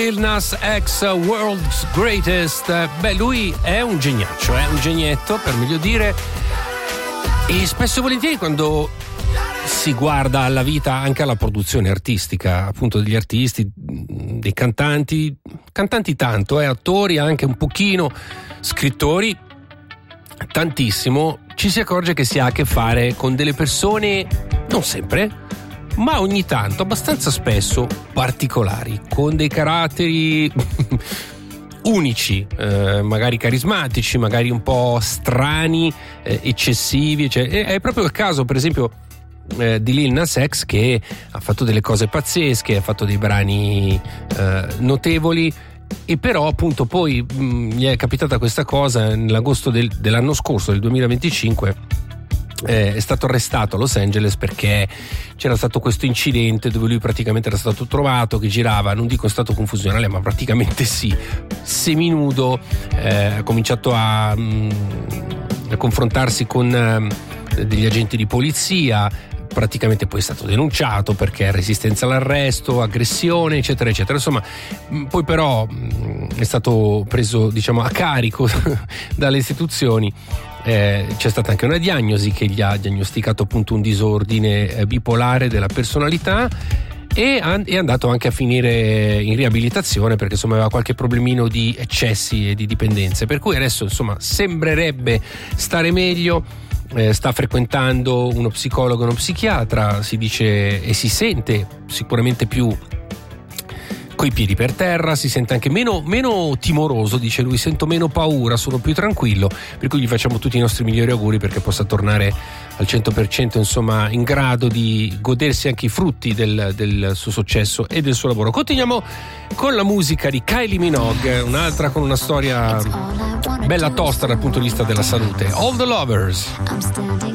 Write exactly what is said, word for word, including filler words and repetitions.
Lil Nas X, World's Greatest. Beh, lui è un geniaccio, è un genietto per meglio dire, e spesso e volentieri quando si guarda alla vita, anche alla produzione artistica appunto degli artisti, dei cantanti cantanti tanto, eh, attori anche un pochino, scrittori tantissimo, ci si accorge che si ha a che fare con delle persone, non sempre, ma ogni tanto, abbastanza spesso, particolari, con dei caratteri unici, eh, magari carismatici, magari un po' strani, eh, eccessivi, cioè, è proprio il caso per esempio eh, di Lil Nas X, che ha fatto delle cose pazzesche, ha fatto dei brani eh, notevoli, e però appunto poi mh, gli è capitata questa cosa nell'agosto del, dell'anno scorso, del duemilaventicinque. Eh, è stato arrestato a Los Angeles perché c'era stato questo incidente dove lui praticamente era stato trovato che girava, non dico in stato confusionale, ma praticamente sì, seminudo, eh, ha cominciato a, mh, a confrontarsi con eh, degli agenti di polizia, praticamente poi è stato denunciato perché resistenza all'arresto, aggressione, eccetera eccetera. Insomma, poi però mh, è stato preso, diciamo, a carico dalle istituzioni. Eh, c'è stata anche una diagnosi che gli ha diagnosticato appunto un disordine eh, bipolare della personalità, e an- è andato anche a finire in riabilitazione perché insomma aveva qualche problemino di eccessi e di dipendenze, per cui adesso insomma sembrerebbe stare meglio, eh, sta frequentando uno psicologo e uno psichiatra, si dice, e si sente sicuramente più coi piedi per terra, si sente anche meno, meno timoroso, dice lui, sento meno paura, sono più tranquillo, per cui gli facciamo tutti i nostri migliori auguri perché possa tornare al cento per cento, insomma, in grado di godersi anche i frutti del, del suo successo e del suo lavoro. Continuiamo con la musica di Kylie Minogue, un'altra con una storia bella tosta dal punto di vista della salute, All the Lovers. I'm standing